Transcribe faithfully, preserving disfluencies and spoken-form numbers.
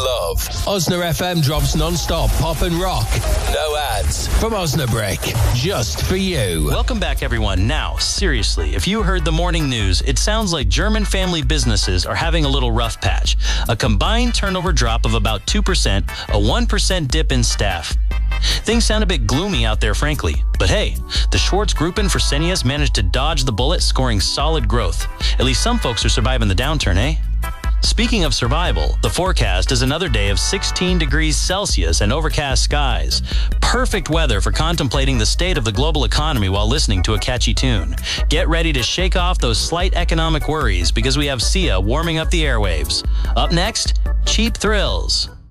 love. Osna F M drops non-stop pop and rock. No ads from Osnabrick. Just for you. Welcome back, everyone. Now, seriously, if you heard the morning news, it sounds like German family businesses are having a little rough patch. A combined turnover drop of about two percent, a one percent dip in staff. Things sound a bit gloomy out there, frankly. But hey, the Schwartz Group in Fresenius managed to dodge the bullet, scoring solid growth. At least some folks are surviving the downturn, eh? Speaking of survival, the forecast is another day of sixteen degrees Celsius and overcast skies. Perfect weather for contemplating the state of the global economy while listening to a catchy tune. Get ready to shake off those slight economic worries because we have Sia warming up the airwaves. Up next, Cheap Thrills.